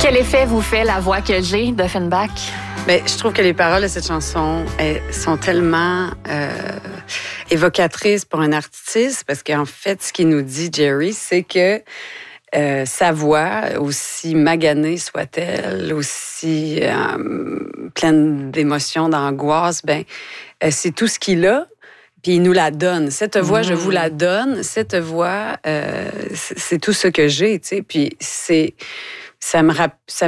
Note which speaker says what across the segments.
Speaker 1: Quel effet vous fait la voix que j'ai d'Offenbach?
Speaker 2: Bien, je trouve que les paroles de cette chanson sont tellement évocatrices pour un artiste, parce qu'en fait, ce qu'il nous dit, Jerry, c'est que sa voix, aussi maganée soit-elle, aussi pleine d'émotions, d'angoisse, c'est tout ce qu'il a. Puis il nous la donne. Cette voix, je vous la donne. Cette voix, c'est tout ce que j'ai, tu sais. Puis ça me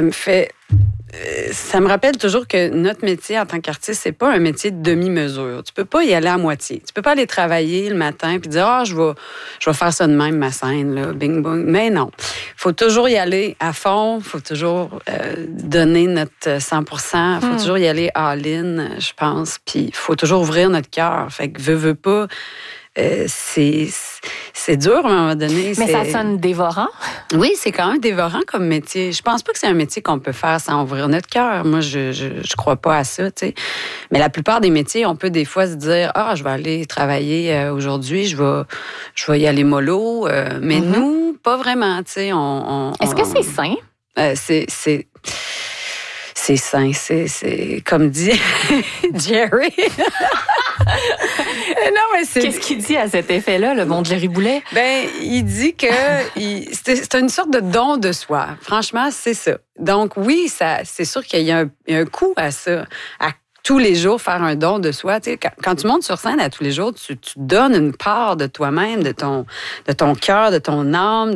Speaker 2: rappelle toujours que notre métier en tant qu'artiste, c'est pas un métier de demi-mesure. Tu peux pas y aller à moitié. Tu peux pas aller travailler le matin puis dire je vais faire ça de même ma scène là, bing bong. Mais non, faut toujours y aller à fond. Faut toujours donner notre 100%. Faut toujours y aller all-in, je pense. Puis faut toujours ouvrir notre cœur. Fait que veux pas. C'est dur à un moment donné.
Speaker 1: Mais ça sonne dévorant.
Speaker 2: Oui, c'est quand même dévorant comme métier. Je pense pas que c'est un métier qu'on peut faire sans ouvrir notre cœur. Moi, je crois pas à ça, tu sais. Mais la plupart des métiers, on peut des fois se dire je vais aller travailler aujourd'hui, je vais y aller mollo. Mais nous, pas vraiment, tu sais.
Speaker 1: Est-ce que c'est sain?
Speaker 2: C'est sain, c'est comme dit Jerry. Non, mais
Speaker 1: Qu'est-ce qu'il dit à cet effet-là, le bon Jerry Boulet?
Speaker 2: Il dit que c'est une sorte de don de soi. Franchement, c'est ça. Donc oui, c'est sûr qu'il y a un coût à ça, à tous les jours faire un don de soi. Tu sais, quand tu montes sur scène à tous les jours, tu donnes une part de toi-même, de ton cœur, de ton âme,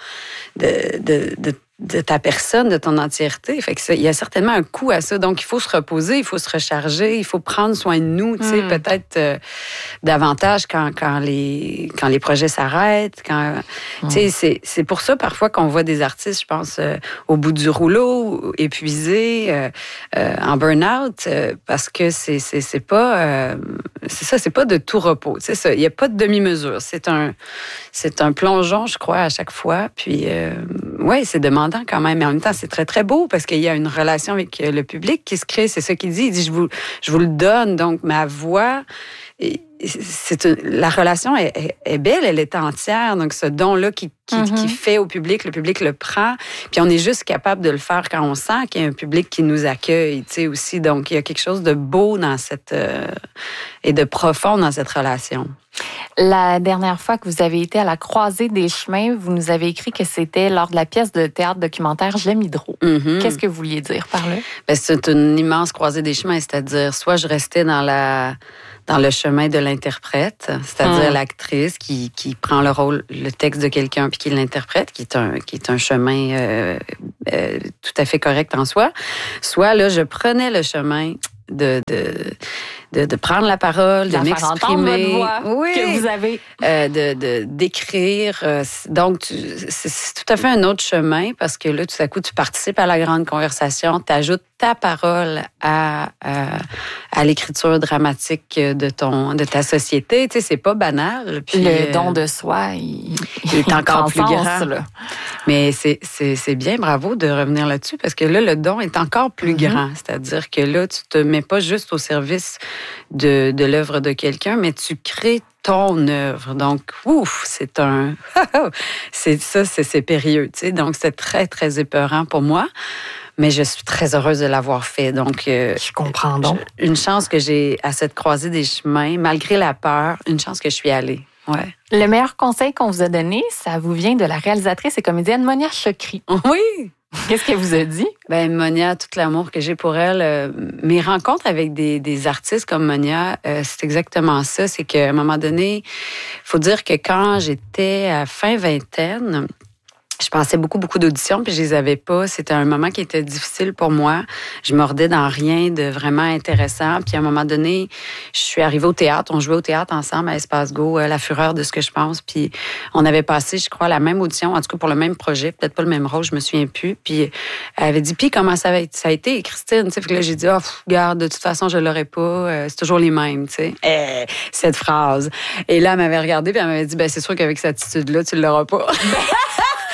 Speaker 2: de ta personne, de ton entièreté. Fait que il y a certainement un coût à ça. Donc, il faut se reposer, il faut se recharger, il faut prendre soin de nous, tu sais, peut-être davantage quand les projets s'arrêtent. Tu sais, c'est pour ça, parfois, qu'on voit des artistes, je pense, au bout du rouleau, épuisés, en burn-out, parce que c'est pas... c'est ça, c'est pas de tout repos. Tu sais, il n'y a pas de demi-mesure. C'est un plongeon, je crois, à chaque fois. Puis, ouais, c'est demandant quand même. Mais en même temps, c'est très, très beau parce qu'il y a une relation avec le public qui se crée. C'est ça qu'il dit. Il dit, je vous le donne. Donc, ma voix... la relation est belle, elle est entière. Donc, ce don-là qui fait au public, le public le prend. Puis, on est juste capable de le faire quand on sent qu'il y a un public qui nous accueille, tu sais, aussi. Donc, il y a quelque chose de beau dans et de profond dans cette relation.
Speaker 1: La dernière fois que vous avez été à la croisée des chemins, vous nous avez écrit que c'était lors de la pièce de théâtre documentaire J'aime Hydro. Qu'est-ce que vous vouliez dire par là?
Speaker 2: C'est une immense croisée des chemins, c'est-à-dire soit je restais dans le chemin de l'interprète, c'est-à-dire l'actrice qui prend le texte de quelqu'un puis qui l'interprète, qui est un chemin tout à fait correct en soi. Soit là, je prenais le chemin de prendre la parole, de m'exprimer,
Speaker 1: votre voix que vous avez,
Speaker 2: d'écrire. Donc, c'est tout à fait un autre chemin parce que là, tout à coup, tu participes à la grande conversation, tu ajoutes ta parole à l'écriture dramatique de ta société. Tu sais, c'est pas banal. Puis,
Speaker 1: le don de soi, il
Speaker 2: est encore plus grand.
Speaker 1: Là.
Speaker 2: Mais c'est bien, bravo de revenir là-dessus parce que là, le don est encore plus grand. C'est-à-dire que là, tu te mets pas juste au service de l'œuvre de quelqu'un, mais tu crées ton œuvre. Donc, c'est périlleux, tu sais. Donc, c'est très, très épeurant pour moi. Mais je suis très heureuse de l'avoir fait. Donc,
Speaker 1: je comprends donc.
Speaker 2: Une chance que j'ai à cette croisée des chemins, malgré la peur, une chance que je suis allée. Ouais.
Speaker 1: Le meilleur conseil qu'on vous a donné, ça vous vient de la réalisatrice et comédienne Monia Chokri.
Speaker 2: Oui!
Speaker 1: Qu'est-ce qu'elle vous a dit?
Speaker 2: Monia, tout l'amour que j'ai pour elle, mes rencontres avec des artistes comme Monia, c'est exactement ça. C'est qu'à un moment donné, il faut dire que quand j'étais à fin vingtaine, je passais beaucoup d'auditions, puis je les avais pas. C'était un moment qui était difficile pour moi. Je mordais dans rien de vraiment intéressant. Puis à un moment donné, je suis arrivée au théâtre. On jouait au théâtre ensemble à Espace Go, La Fureur de ce que je pense. Puis on avait passé, je crois, la même audition, en tout cas pour le même projet, peut-être pas le même rôle, je me souviens plus. Puis elle avait dit, puis comment ça a été, Christine? Tu sais, que là, j'ai dit, regarde, de toute façon, je l'aurais pas. C'est toujours les mêmes, tu sais. Cette phrase. Et là, elle m'avait regardée, puis elle m'avait dit, c'est sûr qu'avec cette attitude-là, tu l'auras pas.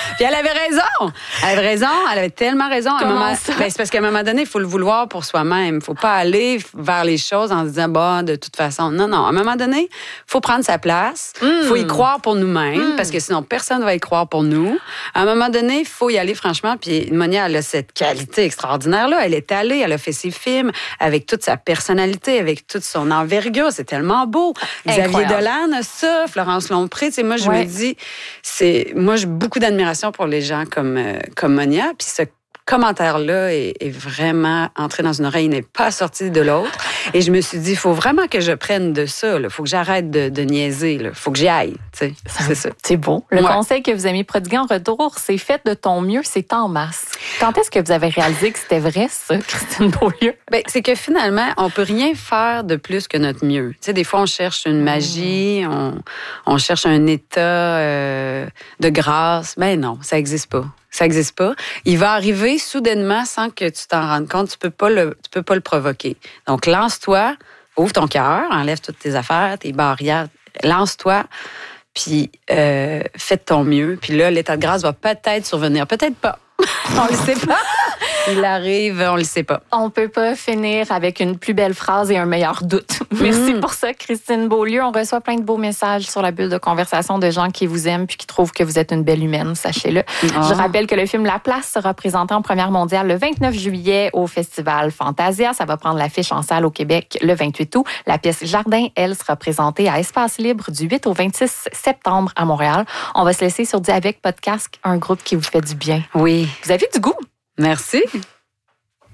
Speaker 2: Puis elle avait raison. Elle avait tellement raison. C'est parce qu'à un moment donné, il faut le vouloir pour soi-même. Il ne faut pas aller vers les choses en se disant, de toute façon. Non. À un moment donné, il faut prendre sa place. Il faut y croire pour nous-mêmes, parce que sinon, personne ne va y croire pour nous. À un moment donné, il faut y aller franchement. Puis Monia, elle a cette qualité extraordinaire-là. Elle est allée, elle a fait ses films avec toute sa personnalité, avec toute son envergure. C'est tellement beau. Xavier Dolan a ça, Florence Lompré. Moi, je me dis, moi, j'ai beaucoup d'admiration pour les gens comme Monia. Puis ce commentaire-là est vraiment entré dans une oreille, il n'est pas sorti de l'autre. Et je me suis dit, il faut vraiment que je prenne de ça. Il faut que j'arrête de niaiser. Il faut que j'y aille. C'est ça.
Speaker 1: C'est beau. Le conseil que vous avez prodigué en retour, c'est fait de ton mieux, c'est en masse. Quand est-ce que vous avez réalisé que c'était vrai, ça, Christine Beaulieu?
Speaker 2: C'est que finalement, on peut rien faire de plus que notre mieux. Des fois, on cherche une magie, on cherche un état de grâce. Non, ça n'existe pas. Ça n'existe pas. Il va arriver soudainement sans que tu t'en rendes compte. Tu peux pas le provoquer. Donc, lance-toi, ouvre ton cœur, enlève toutes tes affaires, tes barrières, lance-toi, puis fais de ton mieux. Puis là, l'état de grâce va peut-être survenir. Peut-être pas. On le sait pas. Il arrive, on le sait pas.
Speaker 1: On peut pas finir avec une plus belle phrase et un meilleur doute. Merci pour ça, Christine Beaulieu. On reçoit plein de beaux messages sur la bulle de conversation de gens qui vous aiment puis qui trouvent que vous êtes une belle humaine, sachez-le. Je rappelle que le film La Place sera présenté en première mondiale le 29 juillet au Festival Fantasia. Ça va prendre l'affiche en salle au Québec le 28 août. La pièce Jardin, elle, sera présentée à Espace Libre du 8 au 26 septembre à Montréal. On va se laisser sur Dis avec Podcast, un groupe qui vous fait du bien.
Speaker 2: Oui.
Speaker 1: Vous avez du goût.
Speaker 2: Merci.